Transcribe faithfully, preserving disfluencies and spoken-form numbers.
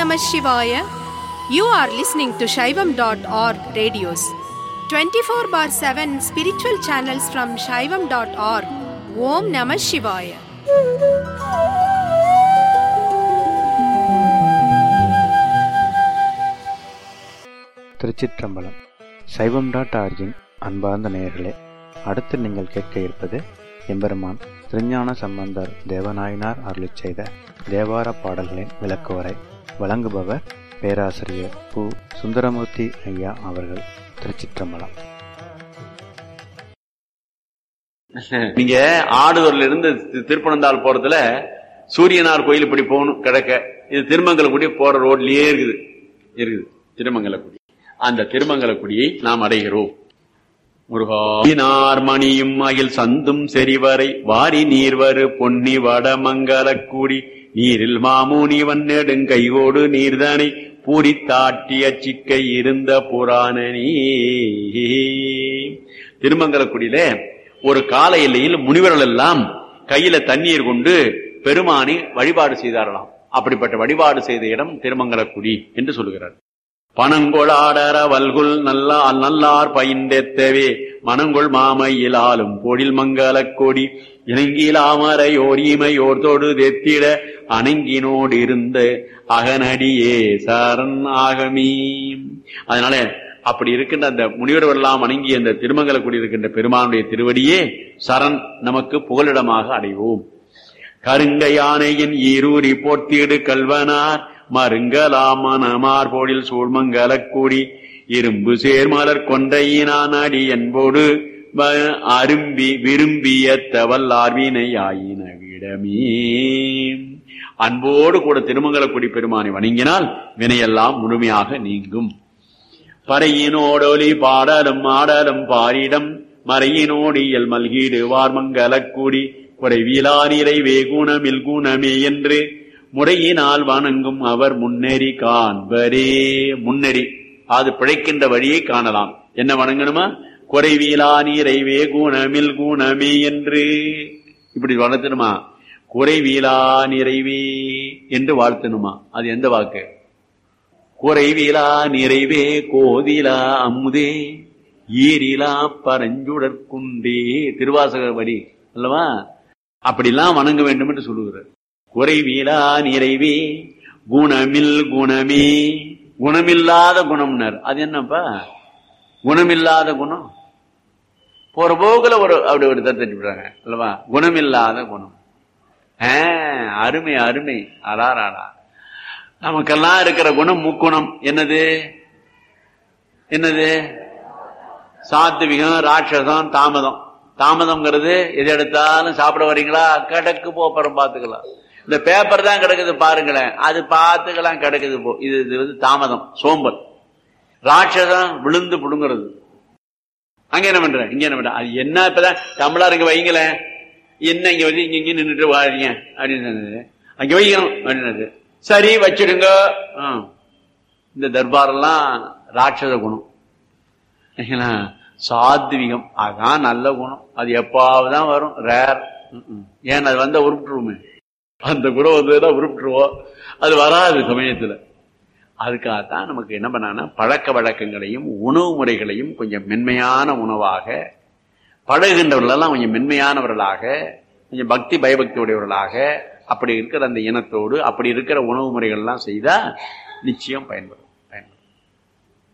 Namah Shivaya. You are listening to Shaivam dot org radios. twenty-four bar seven spiritual channels from Shaivam dot org. Om Namah Shivaya. திருச்சிற்றம்பலம். சைவம் dot origin அன்பார்ந்த நேயர்களே, அடுத்து நீங்கள் கேட்க இருப்பது எம்பெருமான் திருஞான சம்பந்தர் தேவநாயனார் அருளிச் செய்த தேவார பாடல்களின் விளக்குவரை. வழங்குபவர் பேராசிரியர் பு. சுந்தரமூர்த்தி ஐயா அவர்கள். திருச்சிற்றம்பலம். நீங்க ஆடுதூர்ல இருந்து திருப்பனந்தாள் போறதுல சூரியனார் கோயில் இப்படி போகணும் கிழக்க. இது திருமங்கலக்குடி போற ரோட்லயே இருக்குது இருக்குது திருமங்கலக்குடி. அந்த திருமங்கலக்குடியை நாம் அடைகிறோம். முருகார் மணியும் அகில் சந்தும் செறிவரை வாரி நீர்வரு பொன்னி வட மங்கலக்கூடி நீரில் மாமூனி வன்னெடுங் கைகோடு நீர்தனை பூரித்தாட்டிய சிக்கை இருந்த புராணனி. திருமங்கலக்குடியில ஒரு கால எல்லையில் முனிவர்கள் எல்லாம் கையில தண்ணீர் கொண்டு பெருமானை வழிபாடு செய்தாரலாம். அப்படிப்பட்ட வழிபாடு செய்த இடம் திருமங்கலக்குடி என்று சொல்லுகிறார். பனங்கொளாடர வல்குல் நல்லா நல்லார் பயின்றெத்தவே மனங்கொள் மாமையில் ஆளும் பொழில் மங்கலக் கொடி இணங்கிலாமரை ஓர் ஈமையோர் தொடு தெத்திட அணங்கினோடு இருந்த அகனடியே சரண் ஆகமீ. அதனால அப்படி இருக்கின்ற அந்த முனிவர்கள் எல்லாம் வணங்கி அந்த திருமங்கலக்குடி இருக்கின்ற பெருமானுடைய திருவடியே சரண் நமக்கு புகலிடமாக அடைவோம். கருங்க யானையின் ஈரூரி போர்த்தீடு கல்வனார் மருங்கலாமனமார் போடில் சூழ்மங்கலக்கூடி இரும்பு சேர்மலர் கொண்டையினான் அடி என்போடு அரும்பி விரும்பிய தவல்லார்வினை ஆயின விடமே. அன்போடு கூட திருமங்கலக்குடி பெருமானை வணங்கினால் வினையெல்லாம் முழுமையாக நீங்கும். பறையினோடொலி பாடலும் ஆடலும் பாரிடம் மறையினோடியல் மல்கீடு வார்மங்கலக்கூடி குறைவிலா நிறைவே குணமில் குணமே என்று முறையினால் வணங்கும் அவர் முன்னேறி காண்பரே. முன்னேறி அது பிழைக்கின்ற வழியை காணலாம். என்ன வணங்கணுமா? குறைவிலா நிறைவே குணமில் குணமே என்று இப்படி வளர்த்தணுமா? குறைவிலா நிறைவே என்று வாழ்த்தணுமா? அது எந்த வாக்கு? குறைவிலா நிறைவே கோதிலா அமுதே ஈரிலா பரஞ்சுடற்குண்டே. திருவாசக வரி அல்லவா? அப்படிலாம் வணங்க வேண்டும் என்று சொல்லுகிறார். குறைவிலா நிறைவே குணமில் குணமே. குணமில்லாத குணம்னர் அது என்னப்பா? குணமில்லாத குணம் போற போக்குல ஒரு அப்படி ஒரு தட்டி விடுறாங்க அல்லவா? குணமில்லாத குணம். ஆஹ் அருமை அருமை. அடாராடா, நமக்கெல்லாம் இருக்கிற குணம் முக்குணம். என்னது என்னது? சாத்விகம், ராட்சசம், தாமதம். தாமதம்ங்கிறது எது எடுத்தாலும் சாப்பிட வரீங்களா, கிடக்கு போப்பறம் பாத்துக்கலாம். இந்த பேப்பர் தான் கிடக்குது பாருங்களேன், அது பார்த்துக்கலாம் கிடக்குது போ. இது இது வந்து தாமதம், சோம்பல். ராட்சசம் விழுந்து புடுங்கிறது. அங்க என்ன பண்ற, இங்க என்ன பண்ற? அது என்ன? இப்பதான் தமிழர் இங்க வைங்களேன், என்ன இங்க வந்து இங்க இங்க நின்றுட்டு வாழீங்க அப்படின்னு அங்க வைக்கணும் அப்படின்னது. சரி வச்சிடுங்க. இந்த தர்பாரெல்லாம் ராட்சச குணம். சாத்விகம் அதான் நல்ல குணம். அது எப்பாவதுதான் வரும், ரேர். ஏன் அது வந்தா உருப்பிட்டுருவோமே, அந்த குணம் வந்ததுதான் உருப்பிட்டுருவோம். அது வராது சமயத்துல. அதுக்காகத்தான் நமக்கு என்ன பண்ணாங்கன்னா பழக்க வழக்கங்களையும் உணவு முறைகளையும் கொஞ்சம் மென்மையான உணவாக, பழகுகின்றவர்களெல்லாம் கொஞ்சம் மென்மையானவர்களாக, கொஞ்சம் பக்தி பயபக்தி உடையவர்களாக, அப்படி இருக்கிற அந்த இனத்தோடு அப்படி இருக்கிற உணவு முறைகள் எல்லாம் செய்தா நிச்சயம் பயன்படும் பயன்படும்